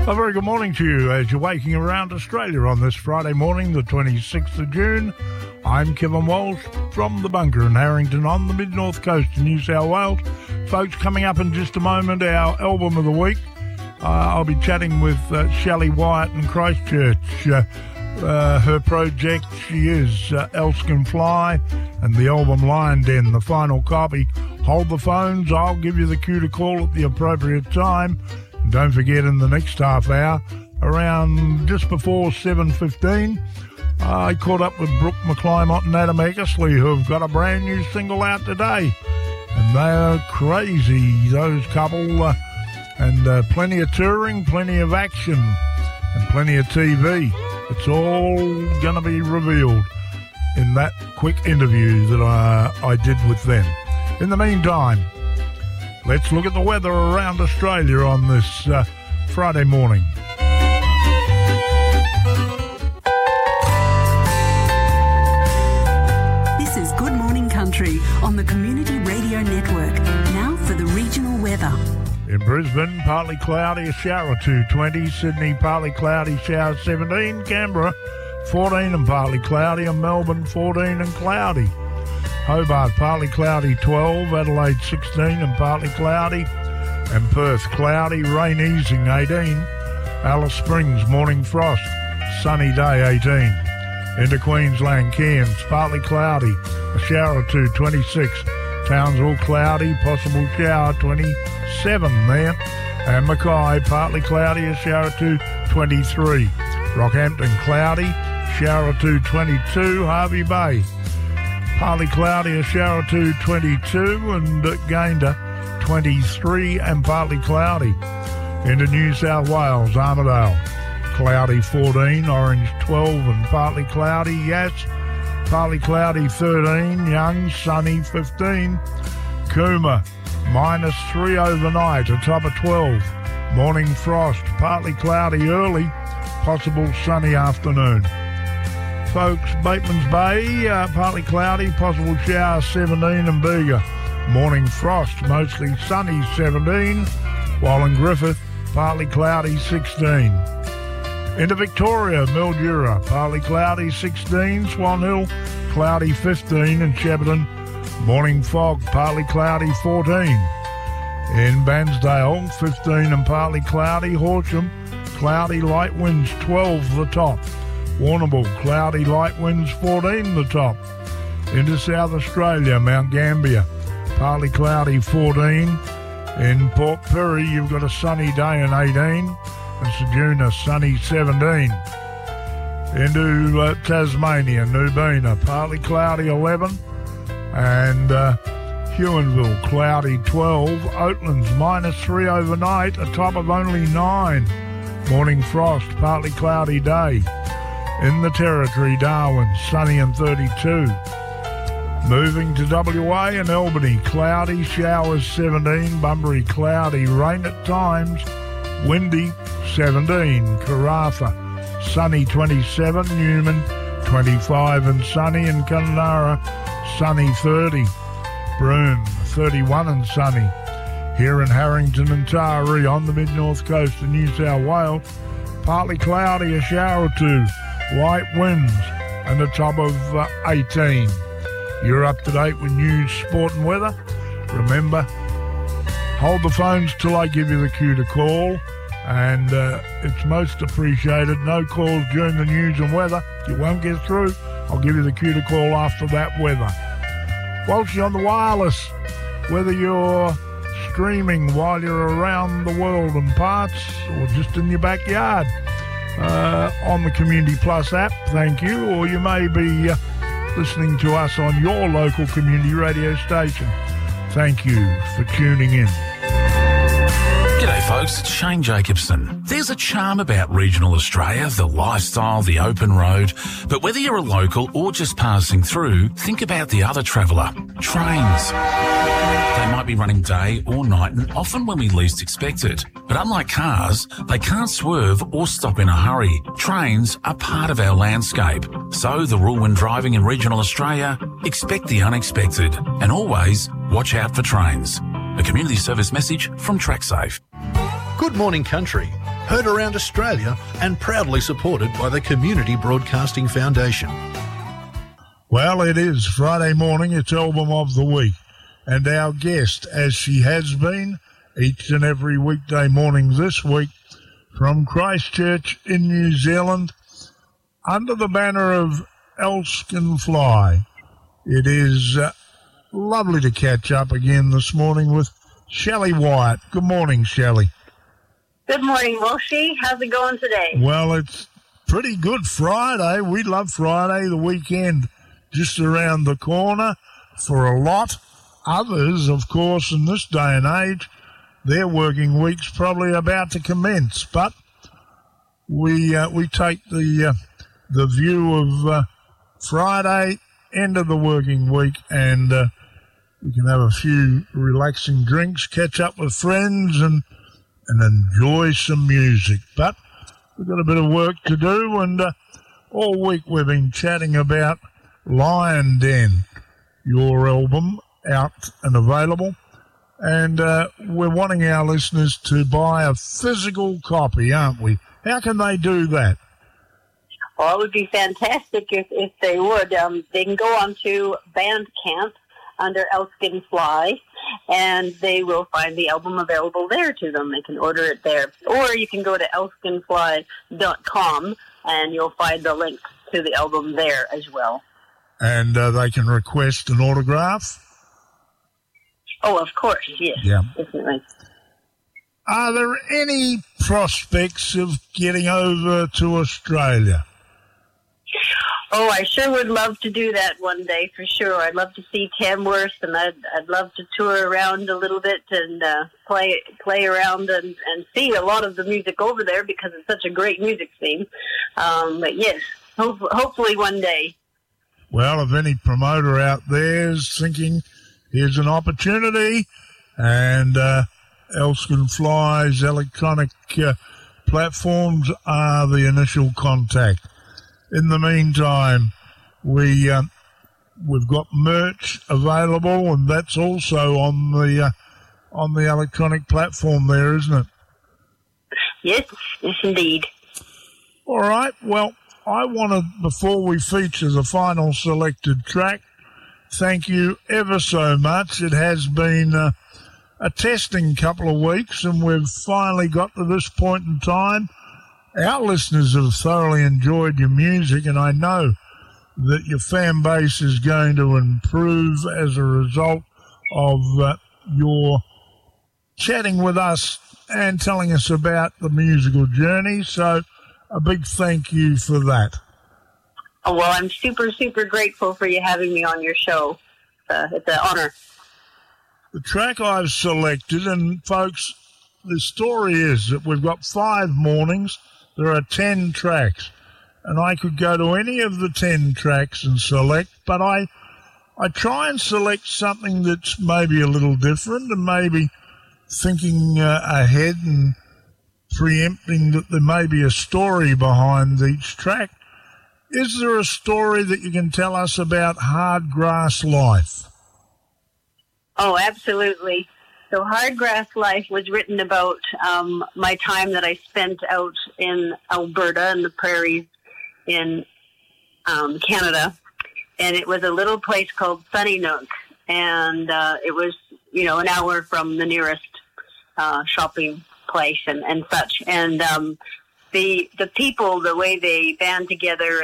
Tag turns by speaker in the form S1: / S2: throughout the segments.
S1: A very good morning to you as you're waking around Australia on this Friday morning, the 26th of June. I'm Kevin Walsh from the bunker in Harrington on the mid-north coast of New South Wales. Folks, coming up in just a moment, our album of the week. I'll be chatting with Shelley Wyatt in Christchurch. Her project, she is Elskin Fly, and the album Lion Den, the final copy. Hold the phones, I'll give you the cue to call at the appropriate time. And don't forget, in the next half hour, around just before 7:15, I caught up with Brooke McClymont and Adam Eckersley, who have got a brand new single out today. And they are crazy, those couple, and plenty of touring, plenty of action, and plenty of TV. It's all going to be revealed in that quick interview that I did with them. In the meantime, let's look at the weather around Australia on this Friday morning.
S2: This is Good Morning Country on the Community Radio Network. Now for the regional weather.
S1: In Brisbane, partly cloudy, a shower 220. Sydney, partly cloudy, shower 17. Canberra, 14 and partly cloudy. And Melbourne, 14 and cloudy. Hobart, partly cloudy, 12. Adelaide, 16 and partly cloudy. And Perth, cloudy, rain easing, 18. Alice Springs, morning frost, sunny day, 18. Into Queensland, Cairns, partly cloudy, a shower 2, 26. Townsville, cloudy, possible shower, 27 there. And Mackay, partly cloudy, a shower 2, 23. Rockhampton, cloudy, shower 2, 22. Harvey Bay, partly cloudy, a shower 2, 22. And Gayndah, 23 and partly cloudy. Into New South Wales, Armidale, cloudy, 14. Orange, 12 and partly cloudy. Yass, partly cloudy, 13. Young, sunny, 15. Cooma, -3 overnight, a top of 12. Morning frost, partly cloudy early, possible sunny afternoon. Folks, Bateman's Bay, partly cloudy, possible shower, 17. And Bega, morning frost, mostly sunny, 17. While in Griffith, partly cloudy, 16. Into Victoria, Mildura, partly cloudy, 16. Swan Hill, cloudy, 15. And Shepparton, morning fog, partly cloudy, 14. In Bansdale, 15 and partly cloudy. Horsham, cloudy, light winds, 12 the top. Warrnambool, cloudy, light winds, 14 the top. Into South Australia, Mount Gambier, partly cloudy, 14. In Port Pirie, you've got a sunny day and 18. And Ceduna, sunny, 17. Into Tasmania, Nubina, partly cloudy, 11. And Huonville, cloudy, 12. Oatlands, -3 overnight, a top of only 9. Morning frost, partly cloudy day. In the Territory, Darwin, sunny and 32. Moving to WA and Albany, cloudy, showers, 17. Bunbury, cloudy, rain at times. Windy, 17. Karratha, sunny, 27. Newman, 25 and sunny. And Kununurra, sunny, 30. Broome, 31 and sunny. Here in Harrington and Taree on the mid-north coast of New South Wales, partly cloudy, a shower or 2. Light winds and a top of 18. You're up to date with news, sport and weather. Remember, hold the phones till I give you the cue to call. And it's most appreciated. No calls during the news and weather. If you won't get through, I'll give you the cue to call after that weather. Whilst you're on the wireless, whether you're streaming while you're around the world in parts or just in your backyard on the Community Plus app, thank you. Or you may be listening to us on your local community radio station. Thank you for tuning in.
S3: G'day folks, it's Shane Jacobson. There's a charm about regional Australia, the lifestyle, the open road. But whether you're a local or just passing through, think about the other traveller, trains. They might be running day or night and often when we least expect it. But unlike cars, they can't swerve or stop in a hurry. Trains are part of our landscape. So the rule when driving in regional Australia, expect the unexpected and always watch out for trains. A community service message from TrackSafe.
S4: Good morning, country. heard around Australia and proudly supported by the Community Broadcasting Foundation.
S1: Well, it is Friday morning. It's Album of the Week. And our guest, as she has been each and every weekday morning this week, from Christchurch in New Zealand, under the banner of Elskin Fly. It is lovely to catch up again this morning with Shelley Wyatt. Good morning, Shelley.
S5: Good morning, Walshy. How's it going today?
S1: Well, it's pretty good Friday. We love Friday, the weekend just around the corner for a lot. Others, of course, in this day and age, their working week's probably about to commence. But we take the view of Friday, end of the working week, and we can have a few relaxing drinks, catch up with friends, and enjoy some music. But we've got a bit of work to do, and all week we've been chatting about Lion Den, your album out and available, and we're wanting our listeners to buy a physical copy, aren't we? How can they do that?
S5: Well, it would be fantastic if they would. They can go onto Bandcamp under Elskin Fly, and they will find the album available there to them. They can order it there. Or you can go to elskinfly.com, and you'll find the link to the album there as well.
S1: And they can request an autograph?
S5: Oh, of course, yes.
S1: Yeah.
S5: Definitely.
S1: Are there any prospects of getting over to Australia?
S5: Oh, I sure would love to do that one day, for sure. I'd love to see Tamworth, and I'd love to tour around a little bit and play around and see a lot of the music over there because it's such a great music scene. But yes, hopefully one day.
S1: Well, if any promoter out there is thinking, here's an opportunity, and Elskin Fly's electronic platforms are the initial contact. In the meantime, we've got merch available, and that's also on the electronic platform there, isn't it?
S5: Yes, indeed.
S1: All right. Well, I want to, before we feature the final selected track, thank you ever so much. It has been a testing couple of weeks, and we've finally got to this point in time. Our listeners have thoroughly enjoyed your music, and I know that your fan base is going to improve as a result of your chatting with us and telling us about the musical journey. So a big thank you for that.
S5: Oh, well, I'm super, super grateful for you having me on your show. It's an honor.
S1: The track I've selected, and folks, the story is that we've got 5 mornings. There are 10 tracks, and I could go to any of the 10 tracks and select, but I try and select something that's maybe a little different and maybe thinking ahead and preempting that there may be a story behind each track. Is there a story that you can tell us about Hardgrass Life?
S5: Oh, absolutely. So Hardgrass Life was written about my time that I spent out in Alberta in the prairies in Canada. And it was a little place called Sunnynook. And it was, an hour from the nearest shopping place and such. And the people, the way they band together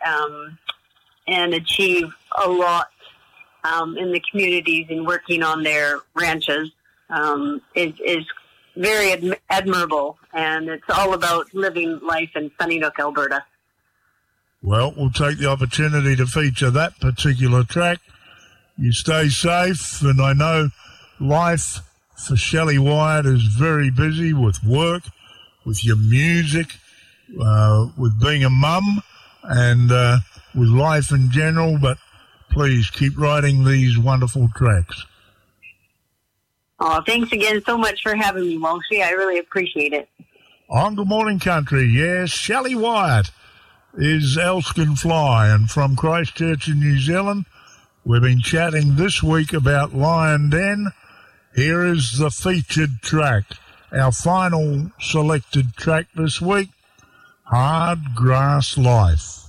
S5: and achieve a lot in the communities and working on their ranches, is very admirable, and it's all about living life in Sunnynook, Alberta.
S1: Well, we'll take the opportunity to feature that particular track. You stay safe, and I know life for Shelley Wyatt is very busy with work, with your music, with being a mum, and with life in general, but please keep writing these wonderful tracks.
S5: Oh, thanks again so much for having me, Walshy. I really appreciate it.
S1: On Good Morning Country, yes, Shelley Wyatt is Elskin Fly, and from Christchurch in New Zealand, we've been chatting this week about Lion Den. Here is the featured track, our final selected track this week, Hard Grass Life.